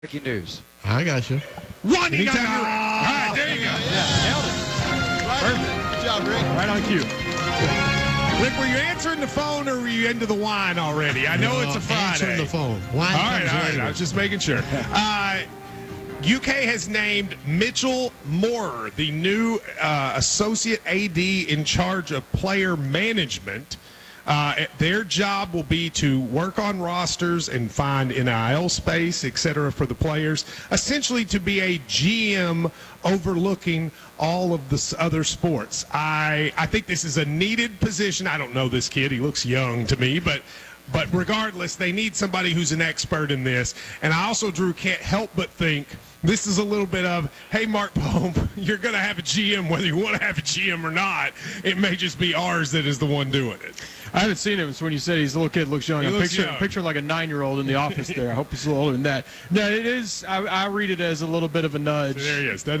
Breaking news. I got you. One, you got it. All right, there you go. Nailed it. Perfect. Good job, Rick. Right on cue. Rick, were you answering the phone or were you into the wine already? I know it's a Friday. Answering the phone. Wine All right. later. I was just making sure. UK has named Mitchell Moorer the new associate AD in charge of player management. Their job will be to work on rosters and find NIL space, et cetera, for the players. Essentially to be a GM overlooking all of the other sports. I think this is a needed position. I don't know this kid. He looks young to me, but regardless, they need somebody who's an expert in this. And I also, Drew, can't help but think this is a little bit of, hey, Mark Bohm, you're going to have a GM whether you want to have a GM or not. It may just be ours that is the one doing it. I haven't seen him, so when you said he's a little kid, looks young. Picture like a 9-year-old in the office there. I hope he's a little older than that. No, it is. I read it as a little bit of a nudge. So there he is.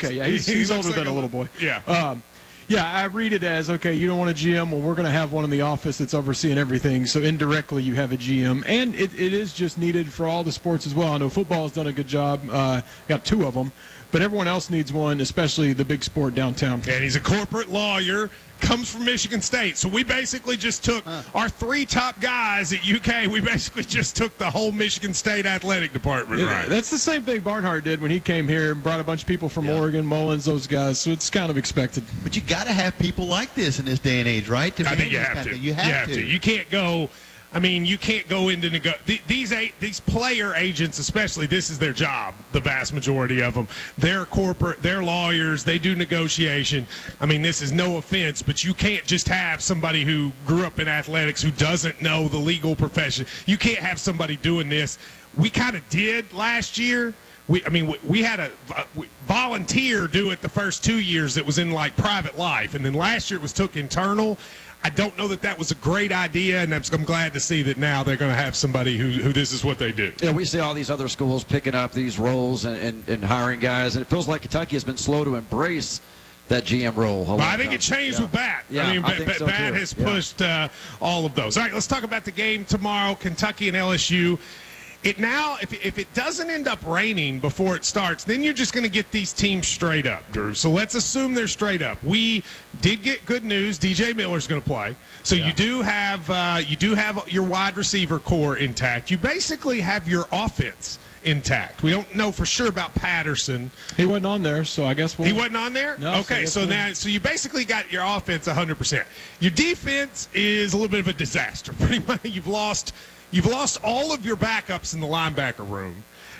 He's older than a little boy. Yeah. Yeah, I read it as, okay, you don't want a GM. Well, we're going to have one in the office that's overseeing everything. So indirectly, you have a GM. And it is just needed for all the sports as well. I know football has done a good job. Got 2 of them. But everyone else needs one, especially the big sport downtown. And he's a corporate lawyer, comes from Michigan State. So we basically just took our 3 top guys at UK. We basically just took the whole Michigan State athletic department, right? That's the same thing Barnhart did when he came here and brought a bunch of people from Oregon, Mullins, those guys. So it's kind of expected. But you got to have people like this in this day and age, right? I think you have to. You have to. You can't go. I mean, you can't go into these player agents, especially. This is their job. The vast majority of them, they're corporate, they're lawyers, they do negotiation. I mean, this is no offense, but you can't just have somebody who grew up in athletics who doesn't know the legal profession. You can't have somebody doing this. We kind of did last year. We had a volunteer do it the first 2 years. It was in like private life, and then last year it was took internal. I don't know that was a great idea, and I'm glad to see that now they're going to have somebody who this is what they do. Yeah, we see all these other schools picking up these roles and hiring guys, and it feels like Kentucky has been slow to embrace that GM role. But I think it changed with Bat. Yeah, I mean, so Bat has pushed all of those. All right, let's talk about the game tomorrow, Kentucky and LSU. If it doesn't end up raining before it starts, then you're just going to get these teams straight up, Drew. So let's assume they're straight up. We did get good news. DJ Miller's going to play. So you do have your wide receiver core intact. You basically have your offense intact. We don't know for sure about Patterson. He wasn't on there, so I guess he wasn't on there? No, okay, so you basically got your offense 100%. Your defense is a little bit of a disaster. Pretty much You've lost all of your backups in the linebacker room,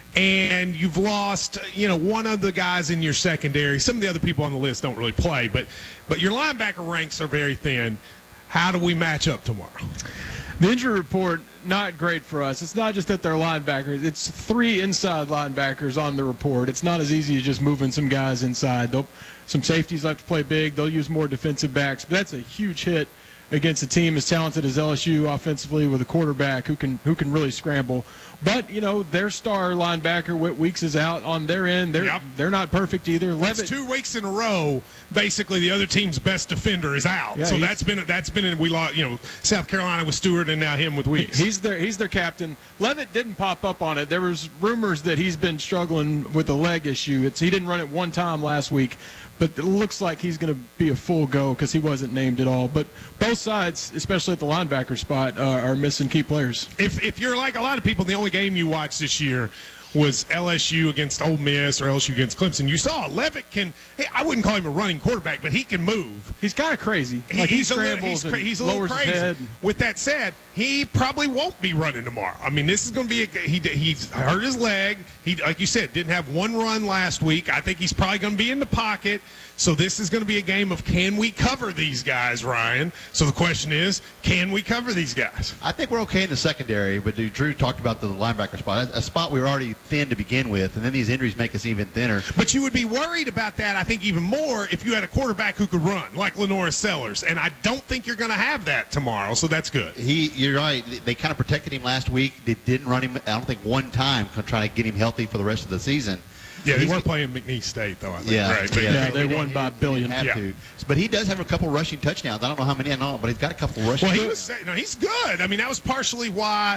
and you've lost, one of the guys in your secondary. Some of the other people on the list don't really play, but your linebacker ranks are very thin. How do we match up tomorrow? The injury report, not great for us. It's not just that they're linebackers. It's 3 inside linebackers on the report. It's not as easy as just moving some guys inside. Some safeties like to play big. They'll use more defensive backs. But that's a huge hit against a team as talented as LSU offensively with a quarterback who can really scramble. But, their star linebacker, Whit Weeks, is out on their end. They're not perfect either. That's 2 weeks in a row. Basically, the other team's best defender is out. Yeah, so that's been we lost, South Carolina with Stewart and now him with Weeks. He's their captain. Levitt didn't pop up on it. There was rumors that he's been struggling with a leg issue. He didn't run it one time last week. But it looks like he's going to be a full go because he wasn't named at all. But both sides, especially at the linebacker spot, are missing key players. If you're like a lot of people, the only game you watched this year was LSU against Ole Miss or LSU against Clemson. You saw Levitt I wouldn't call him a running quarterback, but he can move. He's kind of crazy. He's a little crazy. With that said, he probably won't be running tomorrow. I mean, this is going to be he's hurt his leg. He, like you said, didn't have one run last week. I think he's probably going to be in the pocket. So this is going to be a game of can we cover these guys, Ryan? So the question is, can we cover these guys? I think we're okay in the secondary, but Drew talked about the linebacker spot, a spot we were already thin to begin with, and then these injuries make us even thinner. But you would be worried about that, I think, even more if you had a quarterback who could run, like Lenoris Sellers. And I don't think you're going to have that tomorrow, so that's good. You're right. They kind of protected him last week. They didn't run him, I don't think, one time trying to get him healthy for the rest of the season. Yeah, they weren't playing McNeese State, though, I think. Yeah, right? Yeah, they won by a billion. But he does have a couple rushing touchdowns. I don't know how many, but he's got a couple rushing touchdowns. Well, he's good. I mean, that was partially why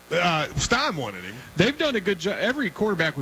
Stein wanted him. They've done a good job. Every quarterback